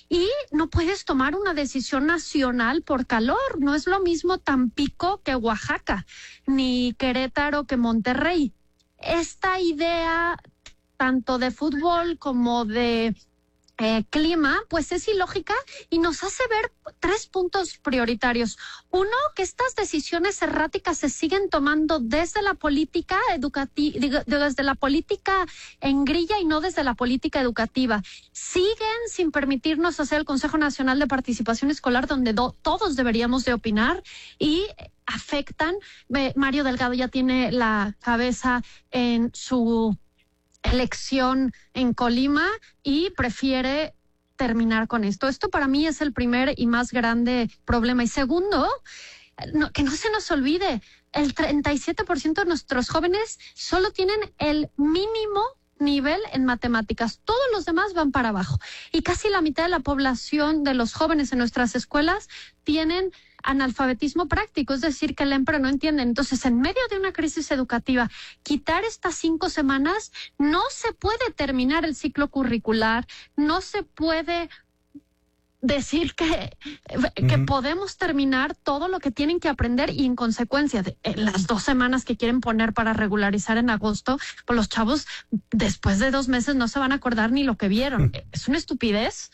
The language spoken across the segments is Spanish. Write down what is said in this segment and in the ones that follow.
y no puedes tomar una decisión nacional por calor. No es lo mismo Tampico que Oaxaca, ni Querétaro que Monterrey. Esta idea tanto de fútbol como de clima, pues es ilógica y nos hace ver 3 puntos prioritarios. Uno, que estas decisiones erráticas se siguen tomando desde la política educativa, desde la política en grilla y no desde la política educativa. Siguen sin permitirnos hacer el Consejo Nacional de Participación Escolar, donde todos deberíamos de opinar, y afectan. Mario Delgado ya tiene la cabeza en su elección en Colima y prefiere terminar con esto. Esto para mí es el primer y más grande problema. Y segundo, que no se nos olvide, el 37% de nuestros jóvenes solo tienen el mínimo nivel en matemáticas. Todos los demás van para abajo. Y casi la mitad de la población de los jóvenes en nuestras escuelas tienen analfabetismo práctico, es decir, que leen pero no entienden. Entonces, en medio de una crisis educativa, quitar estas 5 semanas, no se puede terminar el ciclo curricular, no se puede decir que podemos terminar todo lo que tienen que aprender, y en consecuencia de las 2 semanas que quieren poner para regularizar en agosto, pues los chavos después de 2 meses no se van a acordar ni lo que vieron. Es una estupidez.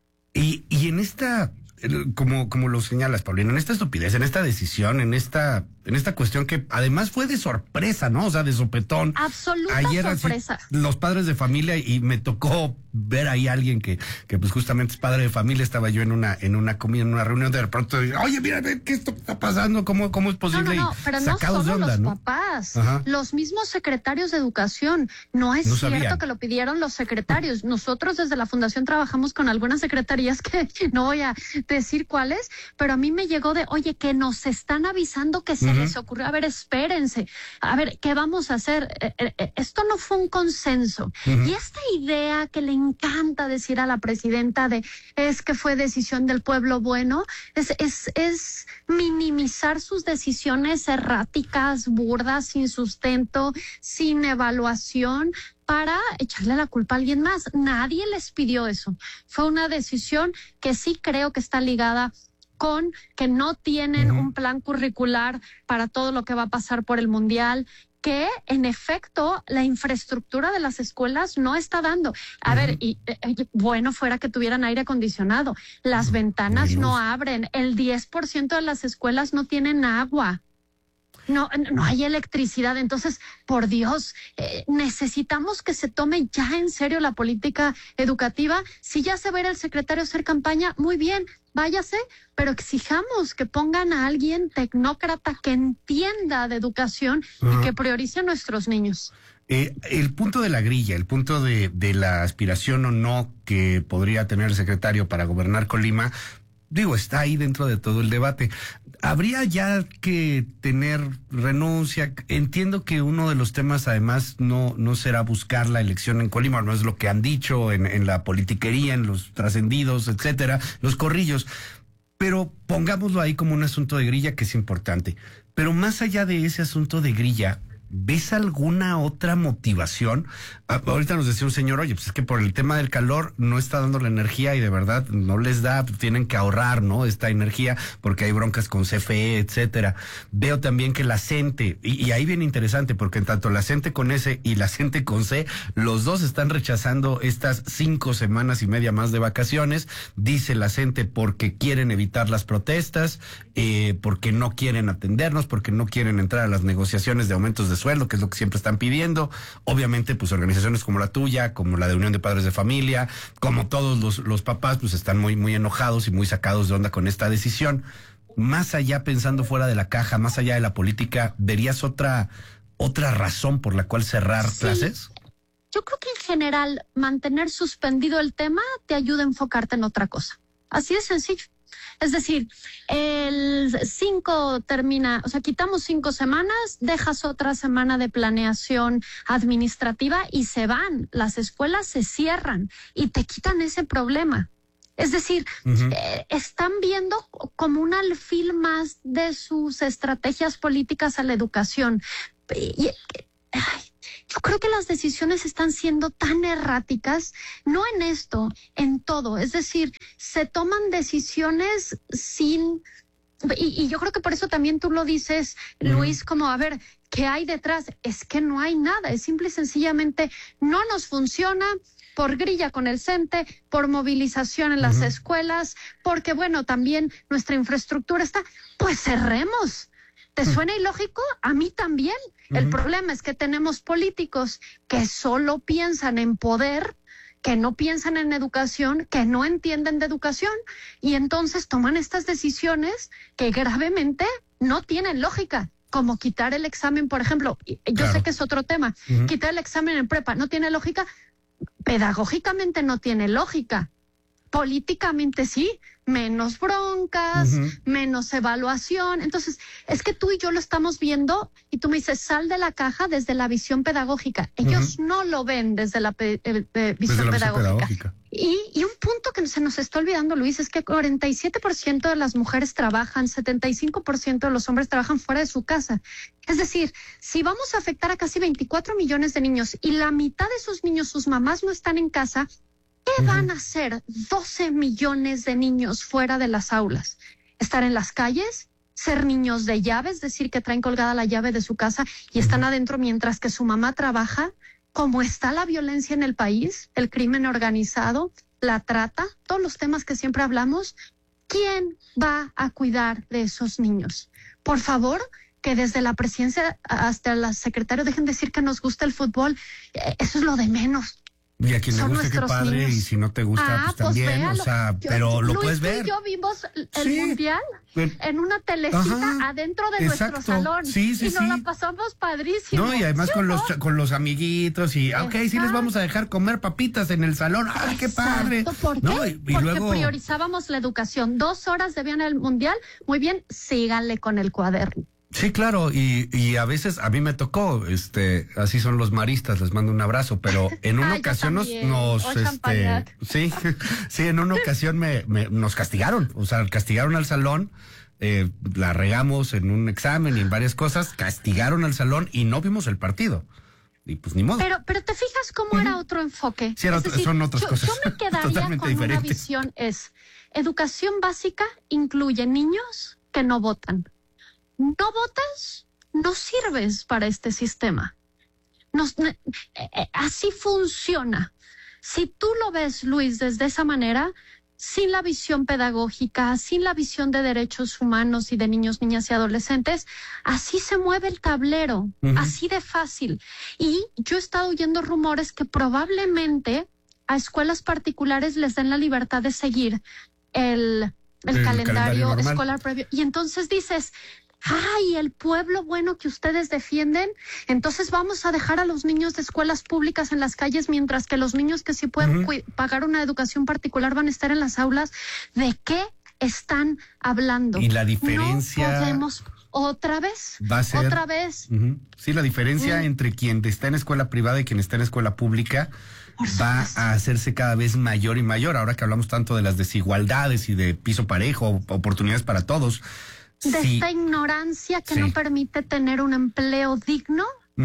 Y en esta, como lo señalas, Paulina, en esta estupidez, en esta decisión, en esta cuestión que además fue de sorpresa, ¿no? O sea, de sopetón. Absoluta ayer, sorpresa. Así, los padres de familia, y me tocó ver ahí a alguien que pues justamente es padre de familia. Estaba yo en una comida, en una reunión, de pronto, oye, mira, ¿qué esto está pasando? ¿Cómo es posible? No, pero no solo de onda, los ¿no? papás, Ajá. los mismos secretarios de educación. No es cierto sabían que lo pidieron los secretarios. Nosotros desde la Fundación trabajamos con algunas secretarías que no voy a decir cuáles, pero a mí me llegó de, oye, que nos están avisando que se les ocurrió. A ver, espérense. A ver, ¿qué vamos a hacer? Esto no fue un consenso. Y esta idea que le encanta decir a la presidenta es que fue decisión del pueblo, bueno, es minimizar sus decisiones erráticas, burdas, sin sustento, sin evaluación, para echarle la culpa a alguien más. Nadie les pidió eso. Fue una decisión que sí creo que está ligada con que no tienen un plan curricular para todo lo que va a pasar por el Mundial, que en efecto la infraestructura de las escuelas no está dando. A ver, y bueno fuera que tuvieran aire acondicionado. Las ventanas no abren. El 10% de las escuelas no tienen agua. No hay electricidad. Entonces, por Dios, necesitamos que se tome ya en serio la política educativa. Si ya se va a ir el secretario a hacer campaña, muy bien, váyase, pero exijamos que pongan a alguien tecnócrata que entienda de educación y que priorice a nuestros niños. El punto de la grilla, el punto de la aspiración o no que podría tener el secretario para gobernar Colima, digo, está ahí dentro de todo el debate. Habría ya que tener renuncia. Entiendo que uno de los temas además no será buscar la elección en Colima, no es lo que han dicho en la politiquería, en los trascendidos, etcétera, los corrillos. Pero pongámoslo ahí como un asunto de grilla que es importante. Pero más allá de ese asunto de grilla, ¿ves alguna otra motivación? Ahorita nos decía un señor, oye, pues es que por el tema del calor no está dando la energía y de verdad no les da, tienen que ahorrar, ¿no? Esta energía porque hay broncas con CFE, etcétera. Veo también que la CENTE, y ahí viene interesante porque en tanto la CENTE con S y la CENTE con C, los dos están rechazando estas 5 semanas y media más de vacaciones. Dice la CENTE porque quieren evitar las protestas, porque no quieren atendernos, porque no quieren entrar a las negociaciones de aumentos de sueldo, que es lo que siempre están pidiendo. Obviamente, pues organizaciones como la tuya, como la de Unión de Padres de Familia, como todos los papás, pues están muy, muy enojados y muy sacados de onda con esta decisión. Más allá, pensando fuera de la caja, más allá de la política, ¿verías otra razón por la cual cerrar clases? Yo creo que en general mantener suspendido el tema te ayuda a enfocarte en otra cosa. Así de sencillo. Es decir, el 5 termina, o sea, quitamos 5 semanas, dejas otra semana de planeación administrativa y se van. Las escuelas se cierran y te quitan ese problema. Es decir, están viendo como un alfil más de sus estrategias políticas a la educación. Yo creo que las decisiones están siendo tan erráticas, no en esto, en todo. Es decir, se toman decisiones sin... Y yo creo que por eso también tú lo dices, Luis, como, a ver, ¿qué hay detrás? Es que no hay nada, es simple y sencillamente no nos funciona por grilla con el CENTE, por movilización en las escuelas, porque, bueno, también nuestra infraestructura está, pues cerremos. ¿Te suena ilógico? A mí también. El problema es que tenemos políticos que solo piensan en poder, que no piensan en educación, que no entienden de educación, y entonces toman estas decisiones que gravemente no tienen lógica, como quitar el examen, por ejemplo. Yo sé que es otro tema. Quitar el examen en prepa no tiene lógica. Pedagógicamente no tiene lógica. Políticamente sí, menos broncas, menos evaluación. Entonces, es que tú y yo lo estamos viendo y tú me dices, sal de la caja desde la visión pedagógica. Ellos no lo ven desde la visión pedagógica. Y un punto que se nos está olvidando, Luis, es que 47% de las mujeres trabajan, 75% de los hombres trabajan fuera de su casa. Es decir, si vamos a afectar a casi 24 millones de niños y la mitad de esos niños, sus mamás no están en casa, ¿qué van a hacer 12 millones de niños fuera de las aulas? ¿Estar en las calles? ¿Ser niños de llave? Es decir, que traen colgada la llave de su casa y están adentro mientras que su mamá trabaja. ¿Cómo está la violencia en el país? El crimen organizado, la trata, todos los temas que siempre hablamos. ¿Quién va a cuidar de esos niños? Por favor, que desde la presidencia hasta el secretario dejen de decir que nos gusta el fútbol. Eso es lo de menos. Y a quien le guste, qué padre, niños. Y si no te gusta, pues también, véalo. O sea, pero lo Luis, puedes ver. Tú y yo vimos el Mundial en una telecita adentro de nuestro salón. Sí, y nos la pasamos padrísimo. No, y además con los amiguitos y, sí les vamos a dejar comer papitas en el salón. ¡Ay, qué padre! ¿Por qué? Porque luego priorizábamos la educación. 2 horas debían el Mundial. Muy bien, síganle con el cuaderno. Sí, claro, y a veces a mí me tocó, así son los maristas, les mando un abrazo, pero en una ocasión sí, en una ocasión nos castigaron, o sea, castigaron al salón, la regamos en un examen y en varias cosas, castigaron al salón y no vimos el partido. Y pues ni modo. Pero te fijas cómo era otro enfoque. Sí, son otras cosas. Yo me quedaría con una visión, educación básica incluye niños que no votan. No votas, no sirves para este sistema. Así funciona. Si tú lo ves, Luis, desde esa manera, sin la visión pedagógica, sin la visión de derechos humanos y de niños, niñas y adolescentes, así se mueve el tablero, así de fácil. Y yo he estado oyendo rumores que probablemente a escuelas particulares les den la libertad de seguir el calendario escolar previo. Y entonces dices, ¡ay, el pueblo bueno que ustedes defienden! Entonces vamos a dejar a los niños de escuelas públicas en las calles, mientras que los niños que sí pueden pagar una educación particular van a estar en las aulas. ¿De qué están hablando? Y la diferencia... No podemos... ¿Otra vez? Va a ser... ¿Otra vez? Sí, la diferencia entre quien está en escuela privada y quien está en escuela pública va a hacerse cada vez mayor y mayor. Ahora que hablamos tanto de las desigualdades y de piso parejo, oportunidades para todos... De esta ignorancia que no permite tener un empleo digno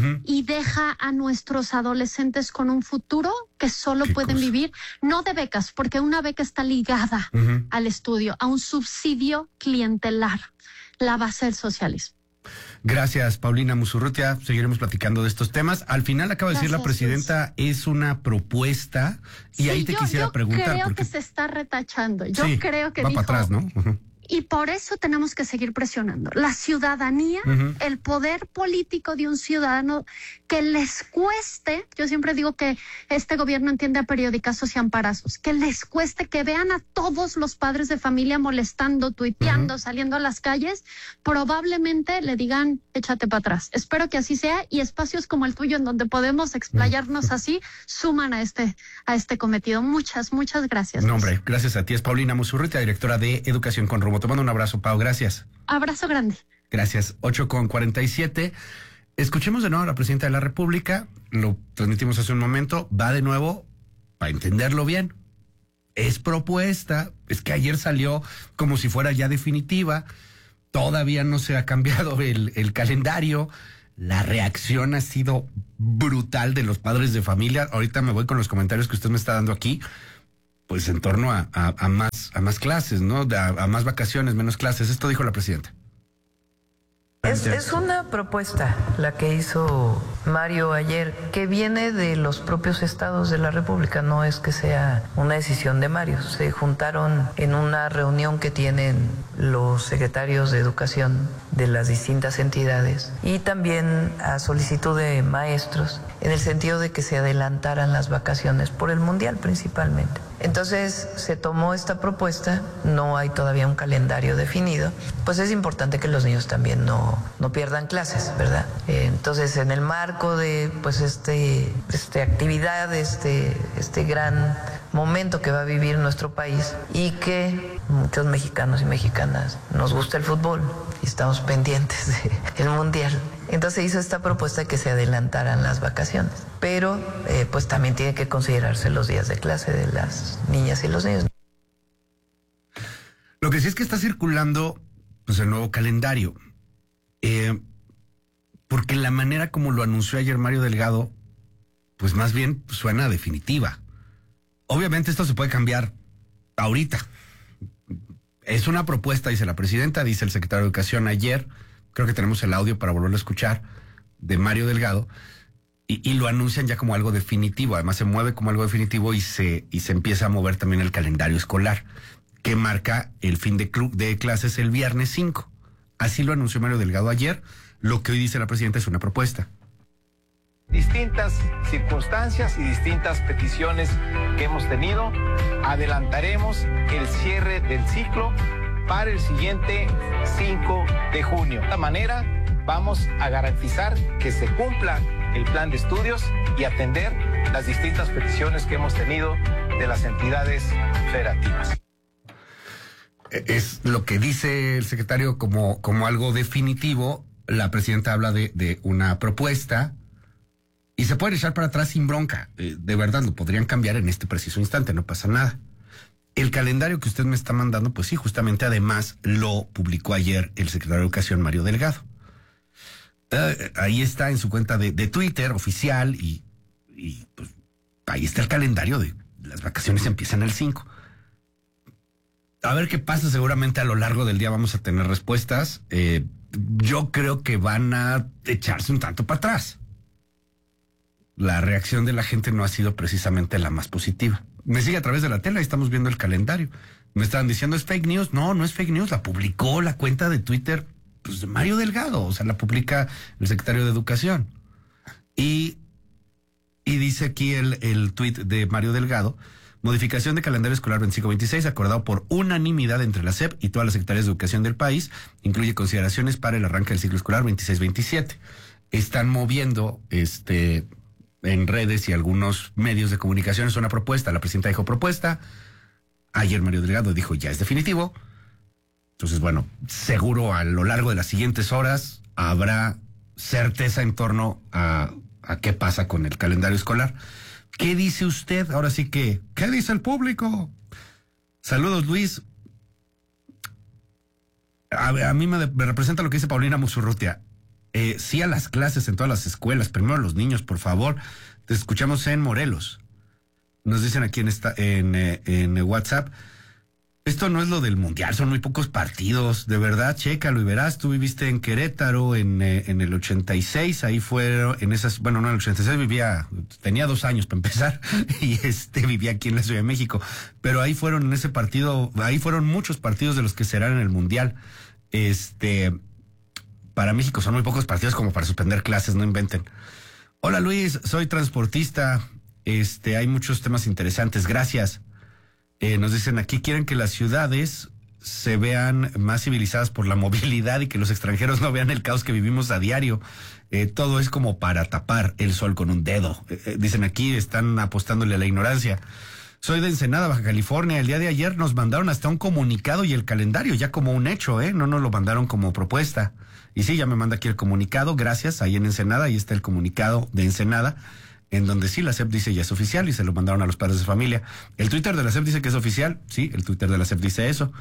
y deja a nuestros adolescentes con un futuro que solo pueden vivir, no de becas, porque una beca está ligada al estudio, a un subsidio clientelar. La base del socialismo. Gracias, Paulina Musurrutia. Seguiremos platicando de estos temas. Al final acaba de decir la presidenta, es una propuesta y ahí te quisiera preguntar. Yo creo que se está retachando. Yo creo que va para atrás, ¿no? Y por eso tenemos que seguir presionando. La ciudadanía, el poder político de un ciudadano que les cueste, yo siempre digo que este gobierno entiende a periodicazos y amparazos, que les cueste, que vean a todos los padres de familia molestando, tuiteando, saliendo a las calles, probablemente le digan, échate para atrás. Espero que así sea y espacios como el tuyo en donde podemos explayarnos así, suman a este cometido. Muchas gracias. No, hombre, gracias a ti. Es Paulina Musurrutia, directora de Educación con Rumbo. Te mando un abrazo, Pau, gracias. Abrazo grande. Gracias. 8:47. Escuchemos de nuevo a la presidenta de la República, lo transmitimos hace un momento, va de nuevo, para entenderlo bien, es propuesta, es que ayer salió como si fuera ya definitiva, todavía no se ha cambiado el calendario, La reacción ha sido brutal de los padres de familia. Ahorita me voy con los comentarios que usted me está dando aquí, pues en torno a más clases, ¿no? A más vacaciones, menos clases. Esto dijo la presidenta. Es una propuesta la que hizo Mario ayer, que viene de los propios estados de la República, no es que sea una decisión de Mario. Se juntaron en una reunión que tienen los secretarios de educación de las distintas entidades y también a solicitud de maestros, en el sentido de que se adelantaran las vacaciones por el Mundial principalmente. Entonces se tomó esta propuesta, no hay todavía un calendario definido, pues es importante que los niños también no pierdan clases, ¿verdad? Entonces en el marco de pues actividad, este gran momento que va a vivir nuestro país y que muchos mexicanos y mexicanas nos gusta el fútbol y estamos pendientes del Mundial. Entonces hizo esta propuesta de que se adelantaran las vacaciones, pero pues también tiene que considerarse los días de clase de las niñas y los niños. Lo que sí es que está circulando pues el nuevo calendario, porque la manera como lo anunció ayer Mario Delgado, pues más bien suena definitiva. Obviamente esto se puede cambiar ahorita. Es una propuesta, dice la presidenta, dice el secretario de Educación ayer. Creo que tenemos el audio para volverlo a escuchar, de Mario Delgado, y lo anuncian ya como algo definitivo. Además se mueve como algo definitivo y se empieza a mover también el calendario escolar, que marca el fin de clases el viernes 5. Así lo anunció Mario Delgado ayer. Lo que hoy dice la presidenta es una propuesta. Distintas circunstancias y distintas peticiones que hemos tenido, adelantaremos el cierre del ciclo para el siguiente 5 de junio. De esta manera vamos a garantizar que se cumpla el plan de estudios y atender las distintas peticiones que hemos tenido de las entidades federativas. Es lo que dice el secretario como algo definitivo. La presidenta habla de una propuesta y se puede echar para atrás sin bronca. De verdad, lo podrían cambiar en este preciso instante, no pasa nada. El calendario que usted me está mandando, pues sí, justamente además lo publicó ayer el secretario de Educación, Mario Delgado. Ahí está en su cuenta de Twitter oficial y pues ahí está el calendario de las vacaciones, empiezan el 5. A ver qué pasa, seguramente a lo largo del día vamos a tener respuestas. Yo creo que van a echarse un tanto para atrás. La reacción de la gente no ha sido precisamente la más positiva. Me sigue a través de la tele, ahí estamos viendo el calendario. Me estaban diciendo, ¿es fake news? No, no es fake news, la publicó la cuenta de Twitter pues, de Mario Delgado, o sea, la publica el secretario de Educación. Y dice aquí el tuit de Mario Delgado: modificación de calendario escolar 25-26, acordado por unanimidad entre la SEP y todas las secretarias de educación del país, incluye consideraciones para el arranque del ciclo escolar 26-27. Están moviendo en redes y algunos medios de comunicación es una propuesta. La presidenta dijo propuesta. Ayer Mario Delgado dijo ya es definitivo. Entonces, bueno, seguro a lo largo de las siguientes horas habrá certeza en torno a qué pasa con el calendario escolar. ¿Qué dice usted? Ahora sí que, ¿qué dice el público? Saludos, Luis. A mí me representa lo que dice Paulina Musurrutia. Sí a las clases en todas las escuelas, primero los niños, por favor. Te escuchamos en Morelos. Nos dicen aquí en WhatsApp, esto no es lo del Mundial, son muy pocos partidos, de verdad, chécalo y verás. Tú viviste en Querétaro en el 86, ahí fueron, en esas, bueno, no, en el 86 tenía 2 años para empezar, y vivía aquí en la Ciudad de México, pero ahí fueron en ese partido, ahí fueron muchos partidos de los que serán en el Mundial. Para México son muy pocos partidos como para suspender clases, no inventen. Hola Luis, soy transportista, hay muchos temas interesantes, gracias. Nos dicen aquí, quieren que las ciudades se vean más civilizadas por la movilidad y que los extranjeros no vean el caos que vivimos a diario. Todo es como para tapar el sol con un dedo. Dicen aquí, están apostándole a la ignorancia. Soy de Ensenada, Baja California. El día de ayer nos mandaron hasta un comunicado y el calendario ya como un hecho, no nos lo mandaron como propuesta. Y sí, ya me manda aquí el comunicado, gracias, ahí en Ensenada, ahí está el comunicado de Ensenada, en donde sí la SEP dice ya es oficial y se lo mandaron a los padres de familia. El Twitter de la SEP dice que es oficial, sí, el Twitter de la SEP dice eso.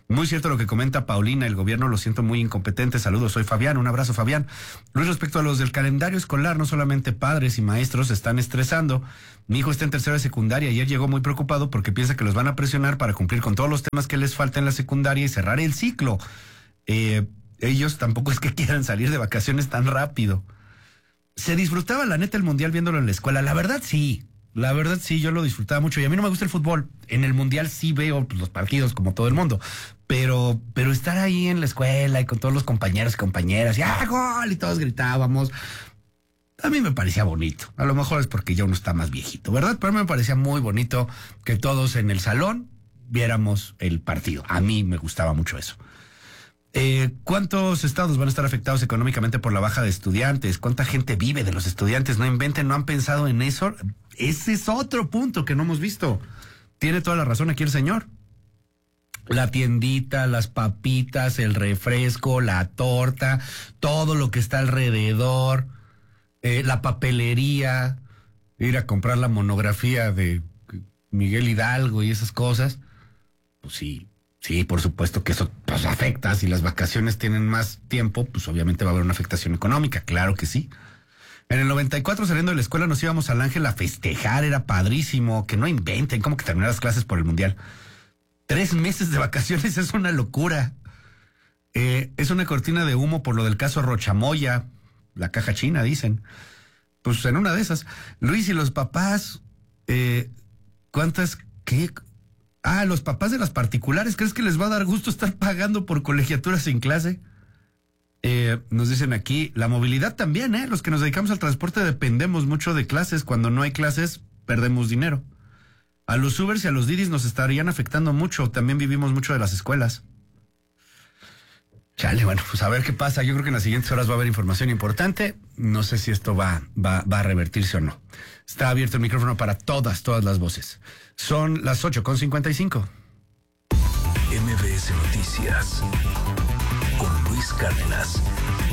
Muy cierto lo que comenta Paulina, el gobierno lo siento muy incompetente. Saludos, soy Fabián, un abrazo Fabián. Luis, respecto a los del calendario escolar, no solamente padres y maestros se están estresando. Mi hijo está en tercero de secundaria y ayer llegó muy preocupado porque piensa que los van a presionar para cumplir con todos los temas que les falta en la secundaria y cerrar el ciclo. Ellos tampoco es que quieran salir de vacaciones tan rápido. Se disfrutaba la neta el mundial viéndolo en la escuela, la verdad sí, yo lo disfrutaba mucho y a mí no me gusta el fútbol. En el mundial sí veo pues, los partidos como todo el mundo, pero estar ahí en la escuela y con todos los compañeros y compañeras y ¡ah, gol! Y todos gritábamos, a mí me parecía bonito. A lo mejor es porque ya uno está más viejito, ¿verdad? Pero a mí me parecía muy bonito que todos en el salón viéramos el partido. A mí me gustaba mucho eso. ¿Cuántos estados van a estar afectados económicamente por la baja de estudiantes? ¿Cuánta gente vive de los estudiantes? No inventen, no han pensado en eso. Ese es otro punto que no hemos visto. Tiene toda la razón aquí el señor. La tiendita, las papitas, el refresco, la torta, todo lo que está alrededor, la papelería, ir a comprar la monografía de Miguel Hidalgo y esas cosas. Pues sí. Sí, por supuesto que eso pues, afecta. Si las vacaciones tienen más tiempo, pues obviamente va a haber una afectación económica, claro que sí. En el 94, saliendo de la escuela, nos íbamos al Ángel a festejar, era padrísimo. Que no inventen, como que terminar las clases por el mundial. 3 meses de vacaciones es una locura. Es una cortina de humo por lo del caso Rochamoya, la caja china, dicen. Pues en una de esas. Luis, y los papás, ¿qué? Los papás de las particulares, ¿crees que les va a dar gusto estar pagando por colegiaturas sin clase? Nos dicen aquí, la movilidad también, los que nos dedicamos al transporte dependemos mucho de clases. Cuando no hay clases, perdemos dinero. A los Ubers y a los Didis nos estarían afectando mucho. También vivimos mucho de las escuelas. Chale, bueno, pues a ver qué pasa. Yo creo que en las siguientes horas va a haber información importante. No sé si esto va a revertirse o no. Está abierto el micrófono para todas las voces. Son las 8:55. MBS Noticias con Luis Cárdenas.